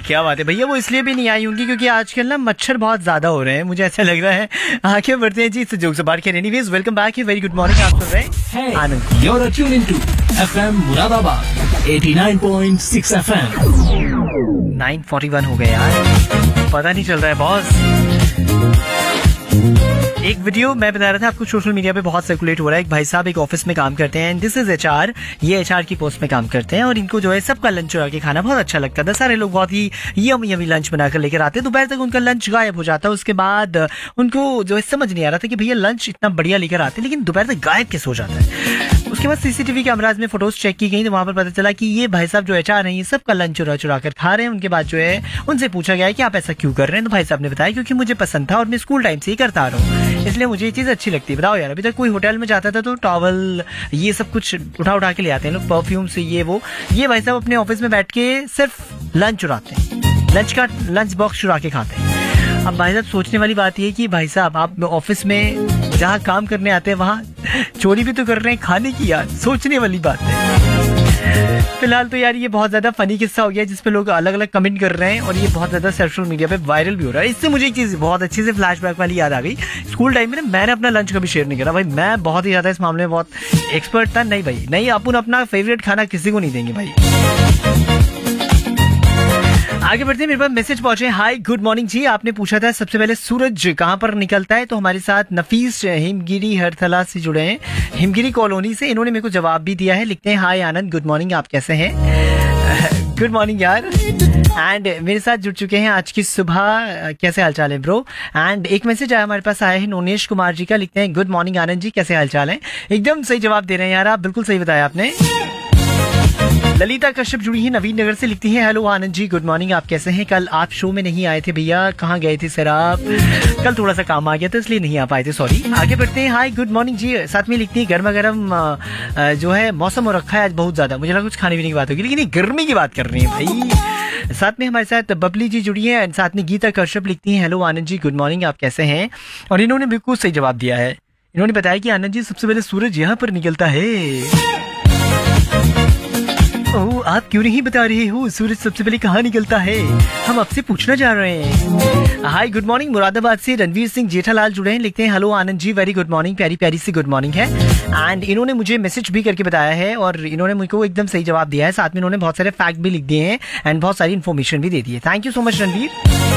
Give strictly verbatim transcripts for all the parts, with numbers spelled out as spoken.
क्या बात है भैया, वो इसलिए भी नहीं आई होंगी क्योंकि आजकल ना मच्छर बहुत ज्यादा हो रहे हैं, मुझे ऐसा लग रहा है। आगे बढ़ते हैं जी इस जोक से बाहर के। Anyways welcome back, very good morning. आप सुन रहे हैं आनंद, you are tune into FM Moradabad eighty nine point six FM. Nine forty one हो गए यार, पता नहीं चल रहा है बॉस। एक वीडियो मैं बता रहा था आपको, सोशल मीडिया पे बहुत सर्कुलेट हो रहा है। एक भाई साहब एक ऑफिस में काम करते हैं, दिस इज एचआर, ये एचआर की पोस्ट में काम करते हैं और इनको जो है सबका लंच चुरा के खाना बहुत अच्छा लगता था। सारे लोग बहुत ही यमी यमी लंच बनाकर लेकर आते, दोपहर तक उनका लंच गायब हो जाता। उसके बाद उनको जो है समझ नहीं आ रहा था कि भैया लंच इतना बढ़िया लेकर आते लेकिन दोपहर तक गायब कैसे हो जाता है। उसके बाद सीसीटीवी कैमराज में फोटोज चेक की गई तो वहां पर पता चला कि ये भाई साहब जो एचआर हैं ये सबका लंच चुरा चुरा कर खा रहे हैं। उनके बाद जो है उनसे पूछा गया है कि आप ऐसा क्यों कर रहे हैं, तो भाई साहब ने बताया क्योंकि मुझे पसंद था और मैं स्कूल टाइम से ही करता आ रहा हूँ, इसलिए मुझे ये चीज अच्छी लगती है। बताओ यार, अभी तक कोई होटल में जाता था तो टॉवल ये सब कुछ उठा उठा के ले आते हैं लोग, परफ्यूम से ये वो। ये भाई साहब अपने ऑफिस में बैठ के सिर्फ लंच चुराते हैं, लंच का लंच बॉक्स चुरा के खाते हैं। अब भाई साहब सोचने वाली बात ये कि भाई साहब आप ऑफिस में जहाँ काम करने आते हैं वहाँ चोरी भी तो कर रहे हैं खाने की, यार सोचने वाली बात है। फिलहाल तो यार ये बहुत ज्यादा फनी किस्सा हो गया जिसपे लोग अलग अलग कमेंट कर रहे हैं और ये बहुत ज्यादा सोशल मीडिया पे वायरल भी हो रहा है। इससे मुझे एक चीज बहुत अच्छे से फ्लैशबैक वाली याद आ गई। स्कूल टाइम में ना मैंने अपना लंच कभी शेयर नहीं करा भाई, मैं बहुत ही ज्यादा इस मामले में बहुत एक्सपर्ट था। नहीं भाई नहीं, अपन अपना फेवरेट खाना किसी को नहीं देंगे भाई। आगे बढ़ते हैं, मेरे पास मैसेज पहुंचे। हाय गुड मॉर्निंग जी, आपने पूछा था सबसे पहले सूरज कहां पर निकलता है, तो हमारे साथ नफीस हिमगिरी हरथला से जुड़े हैं, हिमगिरी कॉलोनी से। इन्होंने मेरे को जवाब भी दिया है, लिखते हैं हाय आनंद गुड मॉर्निंग, आप कैसे हैं। गुड मॉर्निंग यार। एंड मेरे साथ जुड़ चुके हैं आज की सुबह, कैसे हालचाल है ब्रो। एंड एक मैसेज आया हमारे पास आया है नोनेश कुमार जी का, लिखते हैं गुड मॉर्निंग आनंद जी, कैसे हालचाल है। एकदम सही जवाब दे रहे हैं यार आप, बिल्कुल सही बताया आपने। ललिता कश्यप जुड़ी है नवीन नगर से, लिखती है hello Anand ji good morning, आप कैसे हैं। कल आप शो में नहीं आए थे भैया, कहाँ गए थे सर आप। कल थोड़ा सा काम आ गया था इसलिए नहीं आ पाए थे, सॉरी। आगे बढ़ते हैं, हाय गुड मॉर्निंग जी, साथ में लिखती है गर्मा गर्म जो है मौसम हो रखा है आज बहुत ज्यादा, मुझे लगा कुछ खाने पीने की बात होगी लेकिन ये गर्मी की बात कर रही है भाई। साथ में हमारे साथ बबली जी जुड़ी है, साथ में गीता कश्यप लिखती है hello Anand ji good morning, आप कैसे हैं। और इन्होंने बिल्कुल सही जवाब दिया है, इन्होंने बताया कि आनंद जी सबसे पहले सूरज यहाँ पर निकलता है। ओह, आप क्यों नहीं बता रहे हो सूरज सबसे पहले कहाँ निकलता है, हम आपसे पूछना चाह रहे हैं। हाय गुड मॉर्निंग, मुरादाबाद से रणवीर सिंह जेठालाल जुड़े हैं, लिखते हैं hello Anand ji very good morning, प्यारी प्यारी सी गुड मॉर्निंग है। एंड इन्होंने मुझे मैसेज भी करके बताया है और इन्होंने मुझको एकदम सही जवाब दिया है, साथ में इन्होंने बहुत सारे फैक्ट भी लिख दिए हैं एंड बहुत सारी इन्फॉर्मेशन भी दे दी है। Thank you so much Ranveer.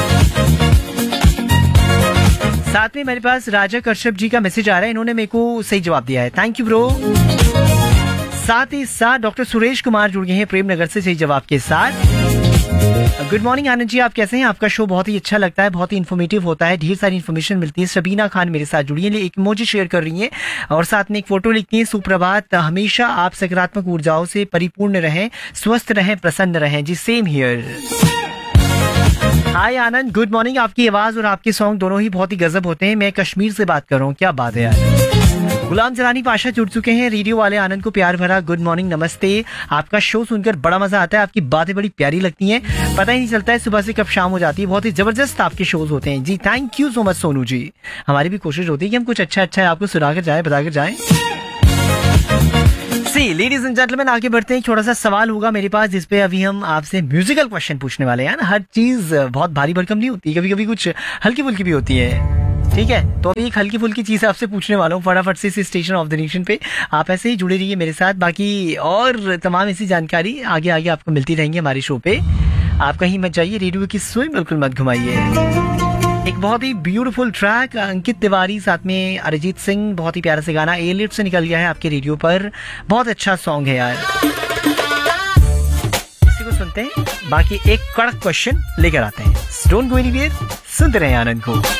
साथ में मेरे पास राजा कश्यप जी का मैसेज आ रहा है, इन्होंने मेरे को सही जवाब दिया है, थैंक यू ब्रो। साथ ही साथ डॉक्टर सुरेश कुमार जुड़ गए हैं प्रेम नगर से सही जवाब के साथ। गुड मॉर्निंग आनंद जी, आप कैसे हैं, आपका शो बहुत ही अच्छा लगता है, बहुत ही इन्फॉर्मेटिव होता है, ढेर सारी इन्फॉर्मेशन मिलती है। सबीना खान मेरे साथ जुड़ी है, एक इमोजी शेयर कर रही है और साथ में एक फोटो लिखती है, सुप्रभात, हमेशा आप सकारात्मक ऊर्जाओं से परिपूर्ण रहें, स्वस्थ रहें, प्रसन्न रहें। जी same here. Hi Anand good morning, आपकी आवाज और आपके सॉन्ग दोनों ही बहुत ही गजब होते हैं, मैं कश्मीर से बात कर रहा हूँ, क्या बात है यार। गुलाम जलानी पाशा जुड़ चुके हैं, रेडियो वाले आनंद को प्यार भरा गुड मॉर्निंग नमस्ते, आपका शो सुनकर बड़ा मजा आता है, आपकी बातें बड़ी प्यारी लगती हैं, पता ही नहीं चलता है सुबह से कब शाम हो जाती है, बहुत ही जबरदस्त आपके शोज होते हैं। जी thank you so much Sonu ji, हमारी भी कोशिश होती है कि हम कुछ अच्छा अच्छा है आपको सुनाकर जाए, बताकर जाए। सी लेडीज एंड जेंटलमैन, आगे बढ़ते हैं, थोड़ा सा सवाल होगा मेरे पास जिसपे अभी हम आपसे म्यूजिकल क्वेश्चन पूछने वाले हैं। हर चीज बहुत भारी भरकम नहीं होती, कभी कभी कुछ हल्की फुल्की भी होती है, ठीक है। तो अभी एक हल्की फुल्की चीज आपसे पूछने वाला हूँ फटाफट से इस स्टेशन ऑफ द नेशन पे, आप ऐसे ही जुड़े रहिए मेरे साथ, बाकी और तमाम ऐसी जानकारी आगे आगे आपको मिलती रहेंगी हमारे शो पे। आप कहीं मत जाइए, रेडियो की सुई बिल्कुल मत घुमाइए। एक बहुत ही ब्यूटीफुल ट्रैक अंकित तिवारी साथ में अरिजीत सिंह, बहुत ही प्यारा सा गाना ए लिफ्ट से निकल गया है आपके रेडियो पर, बहुत अच्छा सॉन्ग है यार, इसी को सुनते हैं। बाकी एक कड़क क्वेश्चन लेकर आते हैं, डोंट गो एनीवेयर, सुनते रहें आनंद को।